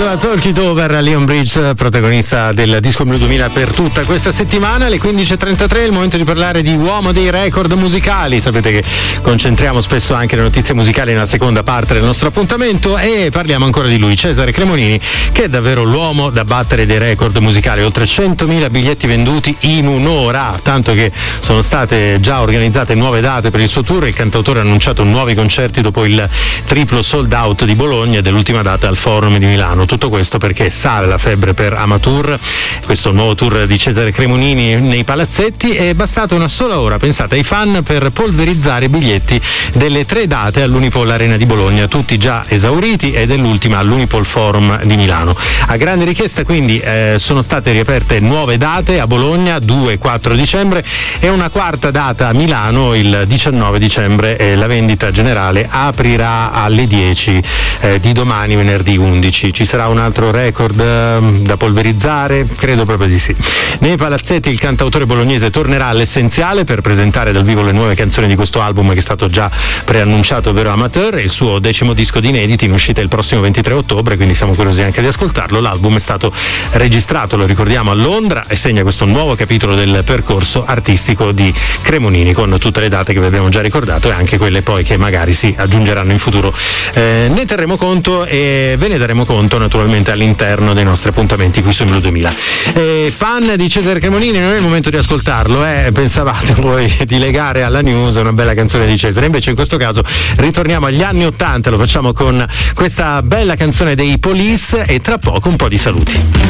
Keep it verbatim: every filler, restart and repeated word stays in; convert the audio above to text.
a Talk It Over, Leon Bridges, protagonista del Disco Blu duemila per tutta questa settimana. Alle quindici e trentatré è il momento di parlare di uomo dei record musicali. Sapete che concentriamo spesso anche le notizie musicali nella seconda parte del nostro appuntamento e parliamo ancora di lui, Cesare Cremonini, che è davvero l'uomo da battere dei record musicali. Oltre centomila biglietti venduti in un'ora, tanto che sono state già organizzate nuove date per il suo tour. Il cantautore ha annunciato nuovi concerti dopo il triplo sold out di Bologna e dell'ultima data al Forum di Milano. Tutto questo perché sale la febbre per Amateur, questo nuovo tour di Cesare Cremonini nei palazzetti. È bastata una sola ora, pensate, ai fan per polverizzare i biglietti delle tre date all'Unipol Arena di Bologna, tutti già esauriti, e dell'ultima all'Unipol Forum di Milano. A grande richiesta quindi eh, sono state riaperte nuove date a Bologna, due e quattro dicembre, e una quarta data a Milano il diciannove dicembre. E la vendita generale aprirà alle dieci eh, di domani, venerdì undici. Ci sarà un altro record eh, da polverizzare? Credo proprio di sì. Nei palazzetti il cantautore bolognese tornerà all'essenziale per presentare dal vivo le nuove canzoni di questo album che è stato già preannunciato, ovvero Amateur, il suo decimo disco di inediti in uscita il prossimo ventitré ottobre, quindi siamo curiosi anche di ascoltarlo. L'album è stato registrato, lo ricordiamo, a Londra e segna questo nuovo capitolo del percorso artistico di Cremonini, con tutte le date che vi abbiamo già ricordato e anche quelle poi che magari si aggiungeranno in futuro. Eh, ne terremo conto e ve ne daremo conto naturalmente all'interno dei nostri appuntamenti qui su Blu duemila. Eh, fan di Cesare Cremonini, non è il momento di ascoltarlo, eh? Pensavate voi di legare alla news una bella canzone di Cesare, invece in questo caso ritorniamo agli anni ottanta, lo facciamo con questa bella canzone dei Police e tra poco un po' di saluti.